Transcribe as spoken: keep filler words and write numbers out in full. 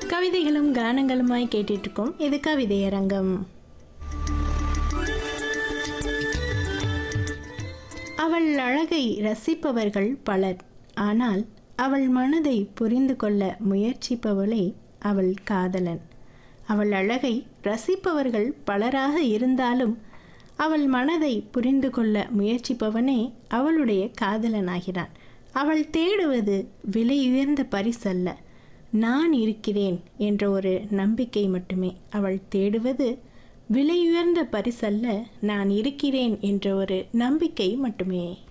கவிதைகளும் கானங்களுமாய் கேட்டுட்டு இருக்கோம். இது கவிதையரங்கம். அவள் அழகை ரசிப்பவர்கள் பலர். ஆனால் அவள் மனதை புரிந்து கொள்ள முயற்சிப்பவளே அவள் காதலன். அவள் அழகை ரசிப்பவர்கள் பலராக இருந்தாலும் அவள் மனதை புரிந்து கொள்ள முயற்சிப்பவனே அவளுடைய காதலனாகிறான். அவள் தேடுவது விலை உயர்ந்த பரிசல்ல, நான் இருக்கிறேன் என்ற ஒரு நம்பிக்கை மட்டுமே. அவள் தேடுவது விலையுயர்ந்த பரிசல்ல, நான் இருக்கிறேன் என்ற ஒரு நம்பிக்கை மட்டுமே.